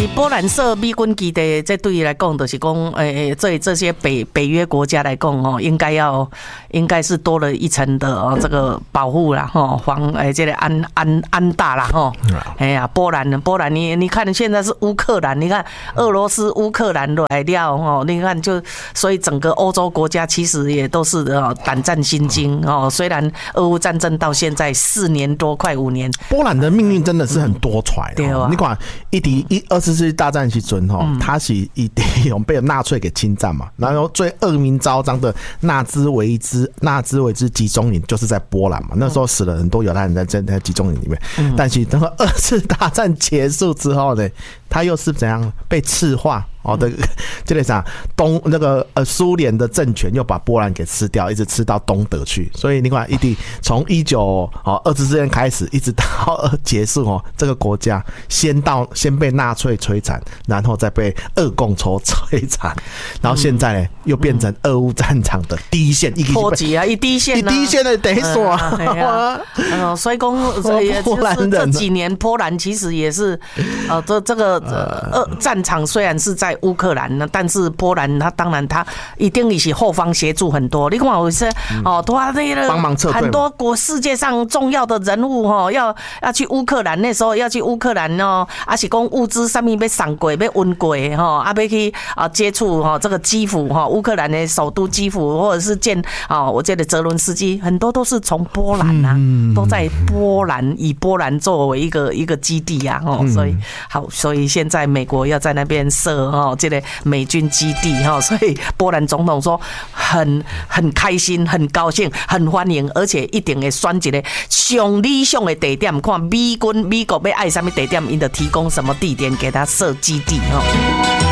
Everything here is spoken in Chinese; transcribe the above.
伫波兰设美军基地，这对于来讲，就是讲，这些北约国家来讲哦，应该是多了一层的这个保护啦，这个安大啦，哎呀，波兰，你看现在是乌克兰，你看俄罗斯乌克兰来了哦，你看所以整个欧洲国家其实也都是胆战心惊哦。虽然俄乌战争到现在4年多，快5年， 波兰的命运真的是很多舛。对啊，你看二次世界大战时阵他是被纳粹给侵占嘛，然后最恶名昭彰的纳兹维兹集中营就是在波兰嘛，那时候死了很多犹太人在那集中营里面。但是等二次大战结束之后呢，他又是怎样被赤化？这个啥那个苏联的政权又把波兰给吃掉，一直吃到东德去。所以你看，从二次世界开始，一直到结束这个国家先被纳粹摧残，然后再被俄共摧残，然后现在呢又变成俄乌战场的第一线， 波及啊，第一线的第一线所以讲，波兰人这几年波兰其实也是这个战场虽然是在乌克兰呢，但是波兰他当然他一定也是后方协助很多。你看我是他那个帮忙撤退，很多世界上重要的人物要去乌克兰，那时候要去乌克兰是讲物资上面被送过，被运过要去接触这个基辅乌克兰的首都基辅，或者是见我记得泽伦斯基，很多都是从波兰啊，都在波兰以波兰作为一个基地啊所以现在美国要在那边设这个美军基地所以波兰总统说很开心、很高兴、很欢迎，而且一定会选一个最理想的地点，看美国要爱什么地点，他就提供什么地点给他设基地